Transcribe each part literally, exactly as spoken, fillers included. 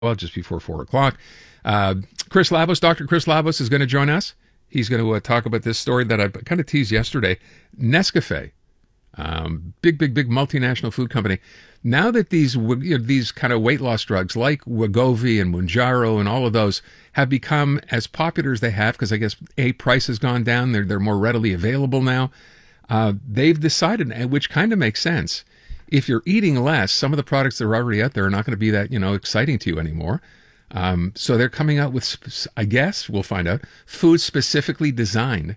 well, just before four o'clock. Uh, Chris Labos, Doctor Chris Labos is going to join us. He's going to uh, talk about this story that I kind of teased yesterday. Nescafé, um, big, big, big multinational food company. Now that these you know, these kind of weight loss drugs like Wegovy and Mounjaro and all of those have become as popular as they have, because I guess A, price has gone down, they're, they're more readily available now, uh, they've decided, which kind of makes sense, if you're eating less, some of the products that are already out there are not going to be that, you know, exciting to you anymore. Um, so they're coming out with, I guess, we'll find out, food specifically designed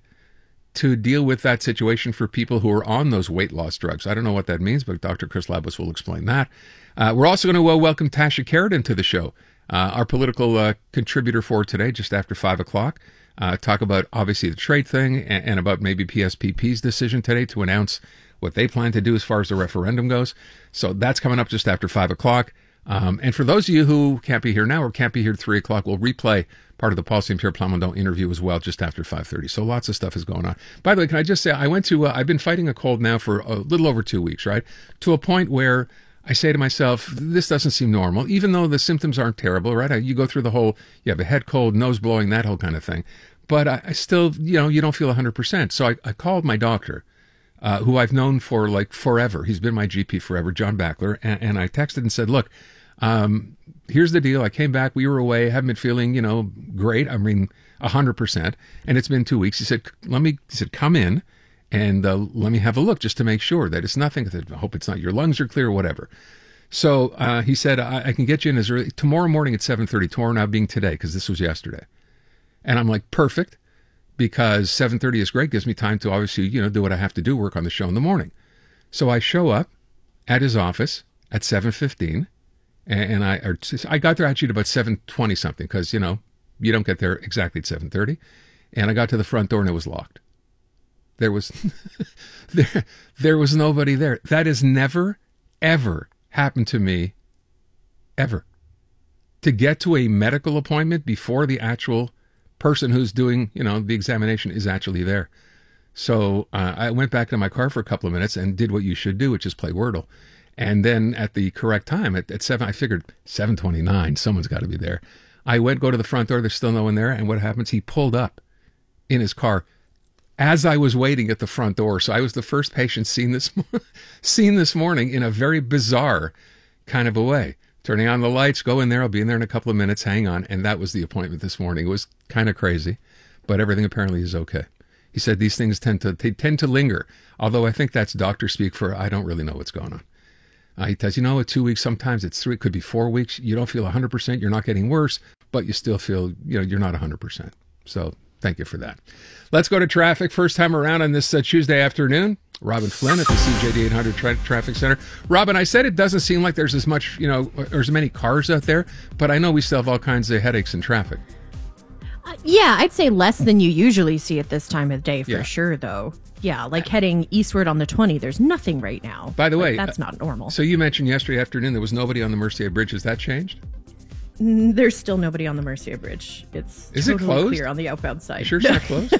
to deal with that situation for people who are on those weight loss drugs. I don't know what that means, but Doctor Chris Labos will explain that. Uh, we're also going to uh, welcome Tasha Keratin to the show, uh, our political uh, contributor for today, just after five o'clock. Uh, talk about, obviously, the trade thing and, and about maybe P S P P's decision today to announce what they plan to do as far as the referendum goes. So that's coming up just after five o'clock. Um, and for those of you who can't be here now or can't be here at three o'clock, we'll replay part of the Paul Saint Pierre Plamondon interview as well just after five thirty. So lots of stuff is going on. By the way, can I just say, I went to, uh, I've been fighting a cold now for a little over two weeks, right? To a point where I say to myself, this doesn't seem normal, even though the symptoms aren't terrible, right? You go through the whole, you have a head cold, nose blowing, that whole kind of thing. But I, I still, you know, you don't feel one hundred percent. So I, I called my doctor. Uh, who I've known for like forever. He's been my G P forever, John Backler. And, and I texted and said, look, um, here's the deal. I came back. We were away. Haven't been feeling, you know, great. I mean, one hundred percent. And it's been two weeks. He said, let me, he said, come in and uh, let me have a look just to make sure that it's nothing. I said, I hope it's not your lungs are clear or whatever. So uh, he said, I, I can get you in as early tomorrow morning at seven thirty, tomorrow now being today, because this was yesterday. And I'm like, perfect. Because seven thirty is great, gives me time to obviously, you know, do what I have to do, work on the show in the morning. So I show up at his office at seven fifteen, and, and I or I got there actually at about seven twenty something, because, you know, you don't get there exactly at seven thirty. And I got to the front door and it was locked. There was, there, there was nobody there. That has never, ever happened to me, ever. To get to a medical appointment before the actual person who's doing, you know, the examination is actually there. So uh, I went back to my car for a couple of minutes and did what you should do, which is play Wordle. And then at the correct time, at, at seven, I figured seven twenty-nine, someone's got to be there. I went, go to the front door, there's still no one there. And what happens? He pulled up in his car as I was waiting at the front door. So I was the first patient seen this, seen this morning in a very bizarre kind of a way. Turning on the lights, go in there, I'll be in there in a couple of minutes, hang on. And that was the appointment this morning. It was kind of crazy, but everything apparently is okay. He said these things tend to they tend to linger, although I think that's doctor speak for I don't really know what's going on. Uh, he tells you, know, two weeks, sometimes it's three, it could be four weeks. You don't feel one hundred percent, you're not getting worse, but you still feel, you know, you're not one hundred percent. So thank you for that. Let's go to traffic. First time around on this uh, Tuesday afternoon. Robin Flynn at the C J D eight hundred tra- Traffic Center. Robin, I said it doesn't seem like there's as much, you know, or as many cars out there, but I know we still have all kinds of headaches in traffic. Uh, yeah, I'd say less than you usually see at this time of day for Yeah. sure, though. Yeah, like heading eastward on the twenty, there's nothing right now. By the Like, way, that's not normal. So you mentioned yesterday afternoon there was nobody on the Mercier Bridge. Has that changed? Mm, There's still nobody on the Mercier Bridge. It's Is it totally closed? clear on the outbound side. You sure it's not closed?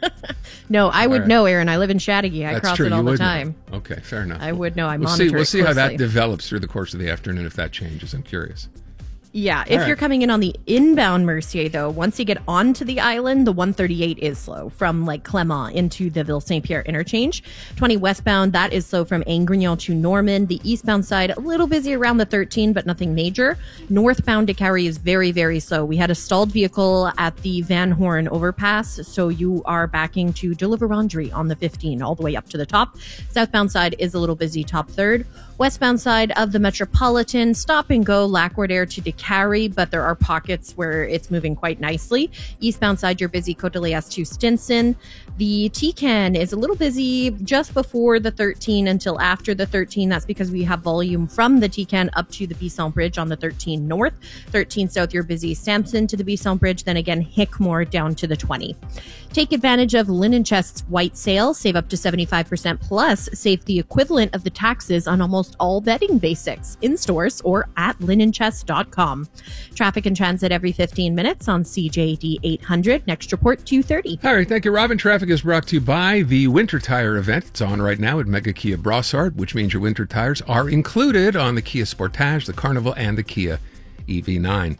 No, I would right. know, Aaron. I live in Chattagee. I That's cross true. it all you the would know. time. Okay, fair enough. I would know. I We'll monitor see. We'll it see how that closely. develops through the course of the afternoon if that changes. I'm curious. Yeah, if right. you're coming in on the inbound Mercier, though, once you get onto the island, the one thirty-eight is slow from like Clement into the Ville Saint Pierre interchange. twenty westbound, that is slow from Angrignon to Norman. The eastbound side, a little busy around the thirteen, but nothing major. Northbound to Carrie is very, very slow. We had a stalled vehicle at the Van Horn overpass, so you are backing to De La Vérendrye on the fifteen all the way up to the top. Southbound side is a little busy, top third. Westbound side of the Metropolitan, stop and go Lac-Wardair to DeCarry, but there are pockets where it's moving quite nicely. Eastbound side, you're busy Côte de l'Est to Stinson. The T C A N is a little busy just before the thirteen until after the thirteen. That's because we have volume from the T C A N up to the Bisson Bridge on the thirteen north. thirteen south, you're busy Sampson to the Bisson Bridge, then again Hickmore down to the twenty. Take advantage of Linen Chest's white sale. Save up to seventy-five percent plus. Save the equivalent of the taxes on almost all bedding basics in stores or at linen chest dot com. Traffic and transit every fifteen minutes on C J D eight hundred. Next report, two thirty. All right, thank you, Robin. Traffic is brought to you by the Winter Tire event. It's on right now at Mega Kia Brossard, which means your winter tires are included on the Kia Sportage, the Carnival, and the Kia E V nine.